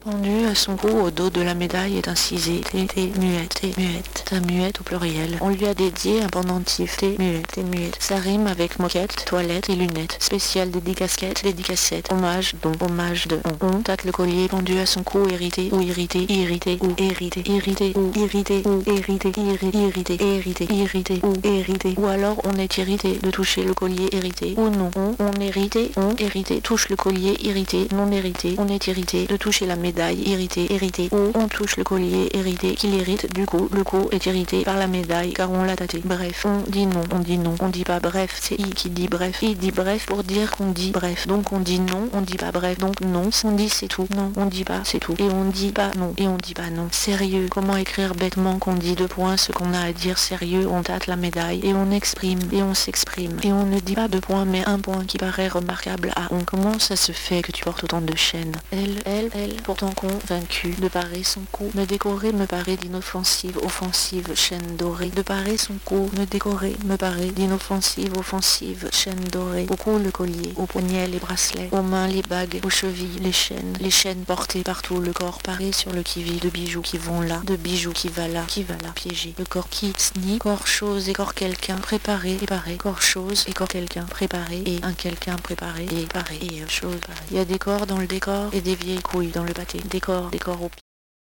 Pendu à son cou au dos de la médaille est incisé T muette, T muette, ta muette au pluriel. On lui a dédié un pendentif T muette, T muette. Ça rime avec moquette, toilette et lunettes. Spécial dédicasquette, dédicassette. Hommage, don, hommage de on tâte le collier pendu à son cou irrité ou irrité, irrité ou hérité, irrité ou irrité ou hérité, irrité, hérité, irrité ou hérité. Ou alors on est irrité de toucher le collier hérité ou non. On hérité, touche le collier irrité, non hérité. On est irrité de toucher la médaille irrité, hérité, ou on touche le collier hérité qui l'irrite, du coup, le cou est irrité par la médaille car on l'a tâté. Bref, on dit non, on dit pas bref, c'est I qui dit bref. Il dit bref pour dire qu'on dit bref. Donc on dit non, on dit pas bref. Donc non, on dit c'est tout. Non, on dit pas c'est tout. Et on dit pas non, et on dit pas non. Sérieux, comment écrire bêtement qu'on dit deux points ce qu'on a à dire sérieux, on tâte la médaille, et on exprime, et on s'exprime. Et on ne dit pas deux points mais un point qui paraît remarquable à on. Comment ça se fait que tu portes autant de chaînes? Elle, pourtant convaincu de parer son cou, me décorer me paraît d'inoffensive, offensive, chaîne dorée. De parer son cou, me décorer me paraît d'inoffensive, offensive, chaîne dorée. Au cou le collier, aux poignets les bracelets, aux mains les bagues, aux chevilles les chaînes portées partout, le corps paré sur le qui-vive, de bijoux qui vont là, de bijoux qui va là, piégé. Le corps qui snie, corps chose et corps quelqu'un, préparé et paré, corps chose et corps quelqu'un, préparé et un quelqu'un préparé et paré et chose parée. Il y a des corps dans le décor et des vieilles couilles dans le pâté. Décor au